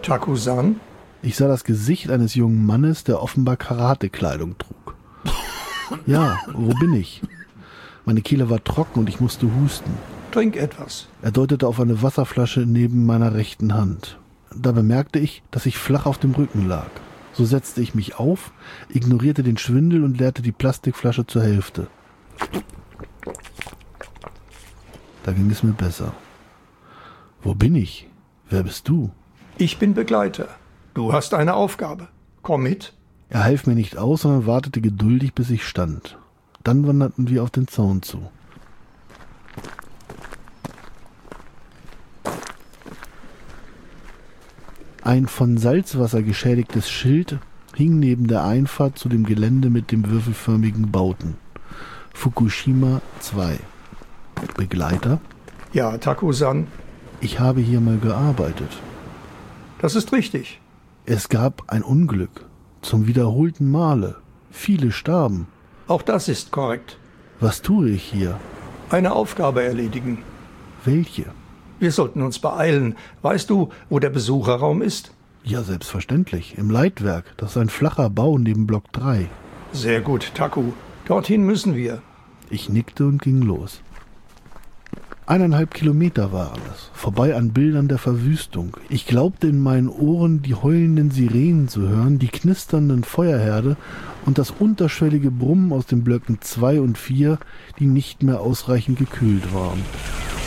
Taku-san? Ich sah das Gesicht eines jungen Mannes, der offenbar Karate-Kleidung trug. Ja, wo bin ich? Meine Kehle war trocken und ich musste husten. Trink etwas. Er deutete auf eine Wasserflasche neben meiner rechten Hand. Da bemerkte ich, dass ich flach auf dem Rücken lag. So setzte ich mich auf, ignorierte den Schwindel und leerte die Plastikflasche zur Hälfte. Da ging es mir besser. Wo bin ich? Wer bist du? Ich bin Begleiter. Du hast eine Aufgabe. Komm mit. Er half mir nicht aus, sondern wartete geduldig, bis ich stand. Dann wanderten wir auf den Zaun zu. Ein von Salzwasser geschädigtes Schild hing neben der Einfahrt zu dem Gelände mit dem würfelförmigen Bauten. Fukushima 2. Begleiter? Ja, Taku-san. Ich habe hier mal gearbeitet. Das ist richtig. Es gab ein Unglück. Zum wiederholten Male. Viele starben. Auch das ist korrekt. Was tue ich hier? Eine Aufgabe erledigen. Welche? Wir sollten uns beeilen. Weißt du, wo der Besucherraum ist? Ja, selbstverständlich. Im Leitwerk. Das ist ein flacher Bau neben Block 3. Sehr gut, Taku. Dorthin müssen wir. Ich nickte und ging los. 1,5 Kilometer waren es, vorbei an Bildern der Verwüstung. Ich glaubte in meinen Ohren die heulenden Sirenen zu hören, die knisternden Feuerherde und das unterschwellige Brummen aus den Blöcken 2 und 4, die nicht mehr ausreichend gekühlt waren.